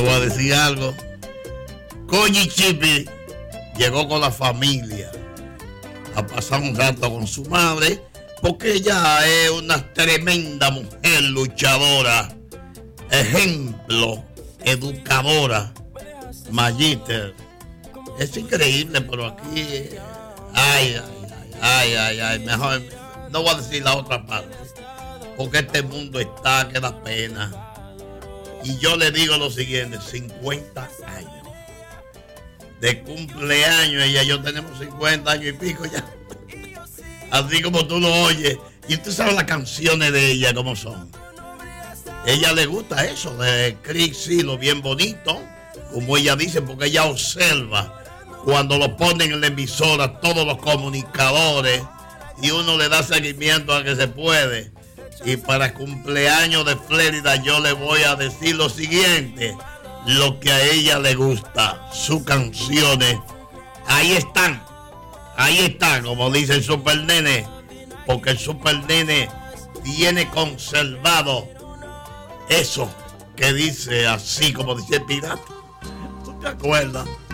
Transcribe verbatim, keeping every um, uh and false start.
Voy a decir algo. Coñi Chipi llegó con la familia a pasar un rato con su madre, porque ella es una tremenda mujer luchadora, ejemplo, educadora, magíster. Es increíble, pero aquí, ay, ay, ay, ay, ay, mejor no voy a decir la otra parte, porque este mundo está que da pena. Y yo le digo lo siguiente, cincuenta años de cumpleaños, ella y yo tenemos cincuenta años y pico ya. Así como tú lo oyes. Y tú sabes las canciones de ella cómo son. Ella le gusta eso, de Chris, sí, lo bien bonito, como ella dice, porque ella observa cuando lo ponen en la emisora todos los comunicadores y uno le da seguimiento a que se puede. Y para el cumpleaños de Flérida yo le voy a decir lo siguiente, lo que a ella le gusta, sus canciones, ahí están, ahí están, como dice el Super Nene, porque el Super Nene tiene conservado eso que dice así, como dice el pirata. ¿Tú te acuerdas?